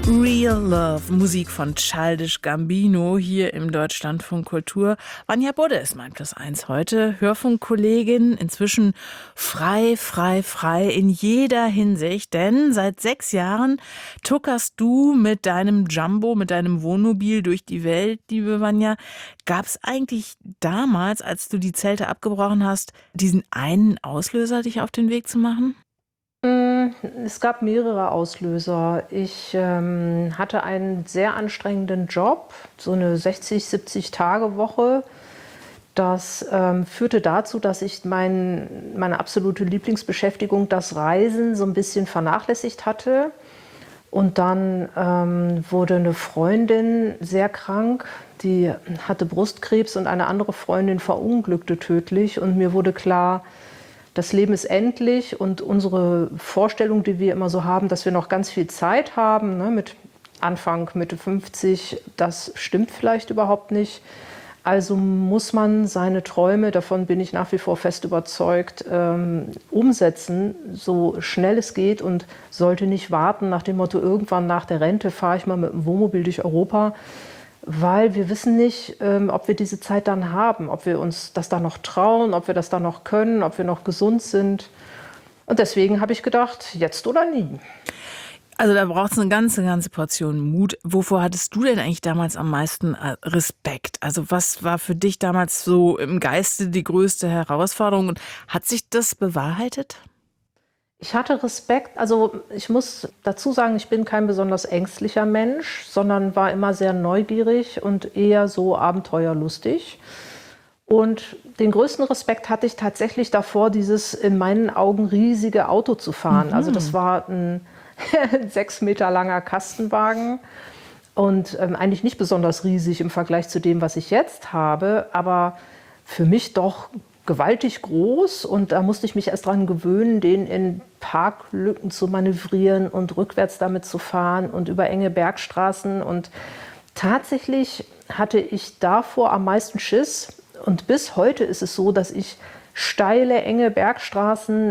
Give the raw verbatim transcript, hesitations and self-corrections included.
Real Love, Musik von Childish Gambino hier im Deutschlandfunk Kultur. Vanja Budde ist mein Plus eins heute, Hörfunkkollegin, inzwischen frei, frei, frei in jeder Hinsicht, denn seit sechs Jahren tuckerst du mit deinem Jumbo, mit deinem Wohnmobil durch die Welt, liebe Vanja. Gab es eigentlich damals, als du die Zelte abgebrochen hast, diesen einen Auslöser, dich auf den Weg zu machen? Es gab mehrere Auslöser. Ich ähm, hatte einen sehr anstrengenden Job, so eine sechzig, siebzig Tage Woche. Das ähm, führte dazu, dass ich mein, meine absolute Lieblingsbeschäftigung, das Reisen, so ein bisschen vernachlässigt hatte. Und dann ähm, wurde eine Freundin sehr krank, die hatte Brustkrebs und eine andere Freundin verunglückte tödlich. Und mir wurde klar, das Leben ist endlich und unsere Vorstellung, die wir immer so haben, dass wir noch ganz viel Zeit haben, ne, mit Anfang, Mitte fünfzig, das stimmt vielleicht überhaupt nicht. Also muss man seine Träume, davon bin ich nach wie vor fest überzeugt, ähm, umsetzen, so schnell es geht, und sollte nicht warten nach dem Motto, irgendwann nach der Rente fahre ich mal mit dem Wohnmobil durch Europa. Weil wir wissen nicht, ähm, ob wir diese Zeit dann haben, ob wir uns das dann noch trauen, ob wir das dann noch können, ob wir noch gesund sind. Und deswegen habe ich gedacht, jetzt oder nie. Also da braucht es eine ganze, ganze Portion Mut. Wovor hattest du denn eigentlich damals am meisten äh, Respekt? Also was war für dich damals so im Geiste die größte Herausforderung? Und hat sich das bewahrheitet? Ich hatte Respekt, also ich muss dazu sagen, ich bin kein besonders ängstlicher Mensch, sondern war immer sehr neugierig und eher so abenteuerlustig. Und den größten Respekt hatte ich tatsächlich davor, dieses in meinen Augen riesige Auto zu fahren. Mhm. Also das war ein sechs Meter langer Kastenwagen und ähm, eigentlich nicht besonders riesig im Vergleich zu dem, was ich jetzt habe, aber für mich doch gewaltig groß, und da musste ich mich erst dran gewöhnen, den in Parklücken zu manövrieren und rückwärts damit zu fahren und über enge Bergstraßen. Und tatsächlich hatte ich davor am meisten Schiss, und bis heute ist es so, dass ich steile, enge Bergstraßen